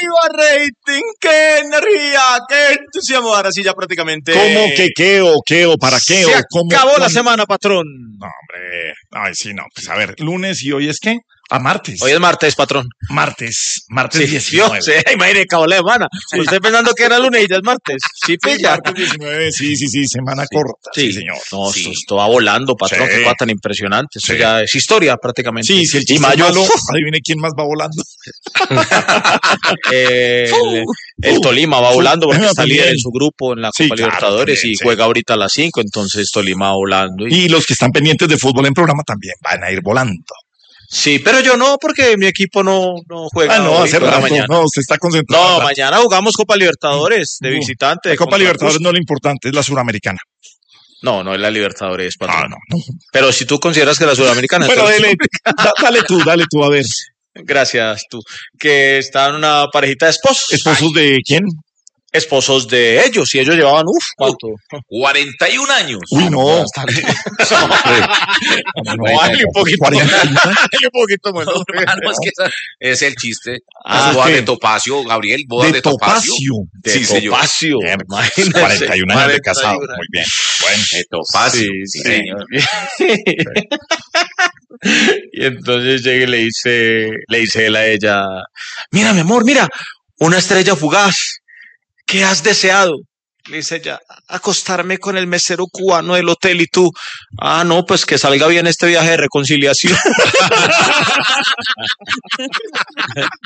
rating! ¡Qué energía! ¡Qué entusiasmo! Ahora sí ya prácticamente... ¿Cómo que qué o para qué? Se o cómo, acabó la semana, patrón. No, hombre. Ay, sí, no. Pues a ver, lunes y hoy es ¿qué? A martes. Hoy es martes, patrón. Martes Sí, 19. Dios, imagínate, acabó la semana. Sí. Usted pensando que era lunes y ya es martes. Sí, pilla. Martes 19, sí, semana corta. Sí, señor. No, Sí. esto va volando, patrón. Sí. Qué cosa tan impresionante. Esto Sí. ya es historia prácticamente. Sí, si el y chiste mayo, es malo, adivine quién más va volando. el Tolima va volando porque está También. líder en su grupo en la Sí, Copa claro, Libertadores también, y sí. juega ahorita a las 5, entonces Tolima va volando. Y los que están pendientes de fútbol en programa también van a ir volando. Sí, pero yo no, porque mi equipo no juega. No, hace ahorita en la rato. mañana. No, usted está concentrado. No, mañana jugamos Copa Libertadores de visitante. La Copa contra Libertadores Cusco. no es lo importante, es la suramericana. No es la Libertadores, patrón. No. Pero si tú consideras que la Sudamericana... Bueno, entonces- dale tú, a ver. Gracias, tú. Que están una parejita de esposos. ¿Esposos de quién? Esposos de ellos, y ellos llevaban, ¿cuánto? 41 años. Uy, no. Dale un poquito. 40 años. Dale un poquito más. Hermano, es que es el chiste. Ah, Las bodas ¿qué? de Topacio, Gabriel, bodas De de Topacio. Topacio. Sí, señor. Topacio. Bien, Imagínese. 41 años de 41 casado. años. Muy bien. Bueno. De Topacio. Sí, Sí, señor. Y entonces llega y le dice él a ella, mira, mi amor, mira, una estrella fugaz, ¿qué has deseado? Le dice ella, acostarme con el mesero cubano del hotel. Y tú, no, pues que salga bien este viaje de reconciliación.